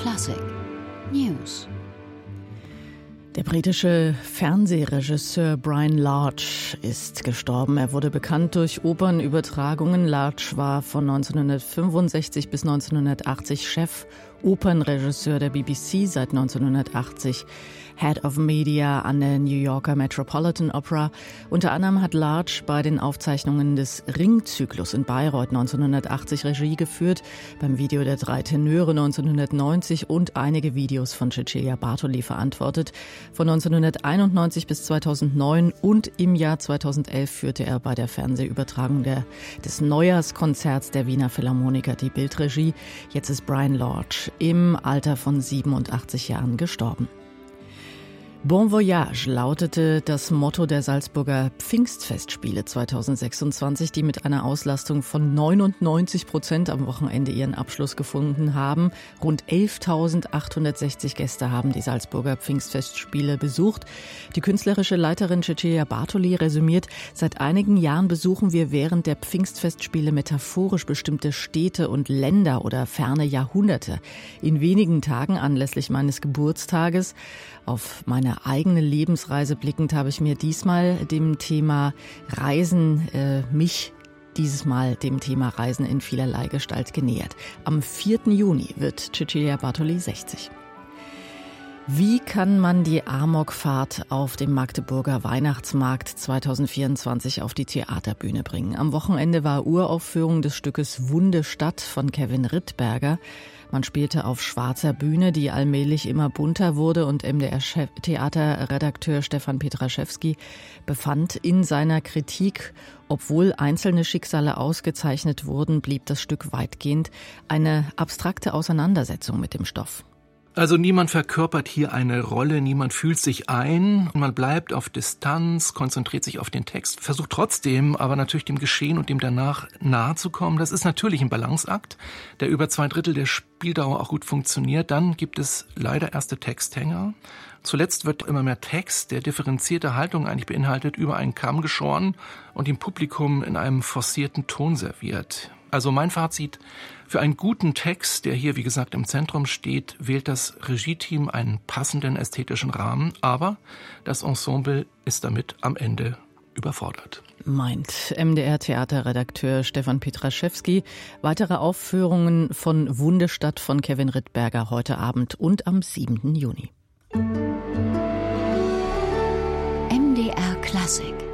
Classic News. Der britische Fernsehregisseur Brian Large ist gestorben. Er wurde bekannt durch Opernübertragungen. Large war von 1965 bis 1980 Chef-Opernregisseur der BBC, seit 1980 Head of Media an der New Yorker Metropolitan Opera. Unter anderem hat Large bei den Aufzeichnungen des Ringzyklus in Bayreuth 1980 Regie geführt, beim Video der 3 Tenöre 1990 und einige Videos von Cecilia Bartoli verantwortet. Von 1991 bis 2009 und im Jahr 2011 führte er bei der Fernsehübertragung des Neujahrskonzerts der Wiener Philharmoniker die Bildregie. Jetzt ist Brian Large im Alter von 87 Jahren gestorben. Bon Voyage lautete das Motto der Salzburger Pfingstfestspiele 2026, die mit einer Auslastung von 99% am Wochenende ihren Abschluss gefunden haben. Rund 11.860 Gäste haben die Salzburger Pfingstfestspiele besucht. Die künstlerische Leiterin Cecilia Bartoli resümiert: Seit einigen Jahren besuchen wir während der Pfingstfestspiele metaphorisch bestimmte Städte und Länder oder ferne Jahrhunderte. In wenigen Tagen anlässlich meines Geburtstages, auf meine eigene Lebensreise blickend, habe ich mir diesmal dem Thema Reisen, dieses Mal dem Thema Reisen in vielerlei Gestalt genähert. Am 4. Juni wird Cecilia Bartoli 60. Wie kann man die Amokfahrt auf dem Magdeburger Weihnachtsmarkt 2024 auf die Theaterbühne bringen? Am Wochenende war Uraufführung des Stückes Wundestadt von Kevin Rittberger. Man spielte auf schwarzer Bühne, die allmählich immer bunter wurde, und MDR-Theaterredakteur Stefan Petraschewski befand in seiner Kritik: Obwohl einzelne Schicksale ausgezeichnet wurden, blieb das Stück weitgehend eine abstrakte Auseinandersetzung mit dem Stoff. Also niemand verkörpert hier eine Rolle, niemand fühlt sich ein, man bleibt auf Distanz, konzentriert sich auf den Text, versucht trotzdem aber natürlich dem Geschehen und dem danach nahe zu kommen. Das ist natürlich ein Balanceakt, der über 2/3 der Spieldauer auch gut funktioniert. Dann gibt es leider erste Texthänger. Zuletzt wird immer mehr Text, der differenzierte Haltung eigentlich beinhaltet, über einen Kamm geschoren und dem Publikum in einem forcierten Ton serviert. Also mein Fazit: Für einen guten Text, der hier wie gesagt im Zentrum steht, wählt das Regie-Team einen passenden ästhetischen Rahmen, aber das Ensemble ist damit am Ende überfordert. Meint MDR-Theaterredakteur Stefan Petraschewski. Weitere Aufführungen von Wundestadt von Kevin Rittberger heute Abend und am 7. Juni. MDR Classic.